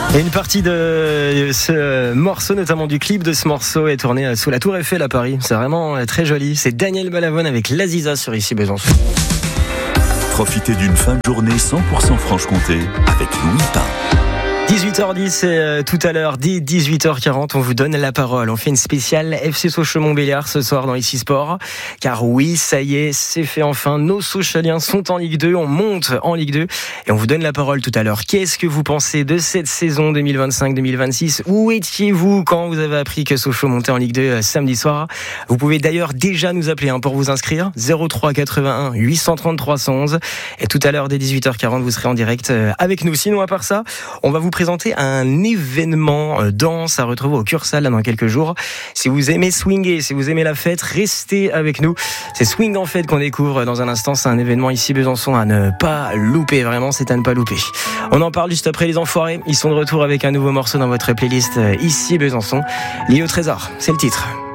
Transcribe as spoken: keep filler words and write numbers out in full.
Et une partie de ce morceau, notamment du clip de ce morceau, est tournée sous la Tour Eiffel à Paris. C'est vraiment très joli. C'est Daniel Balavoine avec l'Aziza sur Ici Besançon. Profitez d'une fin de journée cent pour cent Franche-Comté avec Louis Pain. dix-huit heures dix, et euh, tout à l'heure, dès dix-huit heures quarante, on vous donne la parole. On fait une spéciale F C Sochaux-Montbéliard ce soir dans Ici Sport. Car oui, ça y est, c'est fait enfin. Nos Sochaliens sont en Ligue deux, on monte en Ligue deux et on vous donne la parole tout à l'heure. Qu'est-ce que vous pensez de cette saison deux mille vingt-cinq deux mille vingt-six ? Où étiez-vous quand vous avez appris que Sochaux montait en Ligue deux euh, samedi soir ? Vous pouvez d'ailleurs déjà nous appeler hein, pour vous inscrire. zéro trois quatre-vingt-un huit cent trente trois cent onze. Et tout à l'heure, dès dix-huit heures quarante, vous serez en direct euh, avec nous. Sinon, à part ça, on va vous présenter un événement danse à retrouver au Cursal dans quelques jours. Si vous aimez swinger, si vous aimez la fête, restez avec nous. C'est Swing en Fête qu'on découvre dans un instant. C'est un événement ici Besançon à ne pas louper. Vraiment, c'est à ne pas louper. On en parle juste après les Enfoirés. Ils sont de retour avec un nouveau morceau dans votre playlist ici Besançon. Lié au trésor, c'est le titre.